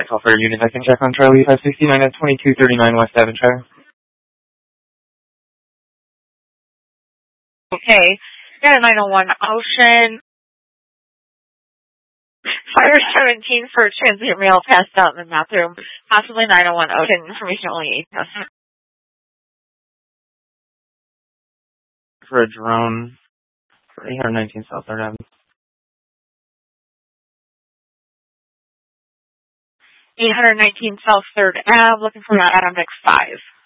call for a unit. I can check on Charlie 569 at 2239 West Devonshire. Okay. Got a 901 Ocean. Fire 17 for transient male passed out in the bathroom. Possibly 901 Ocean. Information only 8 customers. For a drone for 819 South 3rd Avenue. 819 South 3rd Ave. Looking for that Adam Vic 5.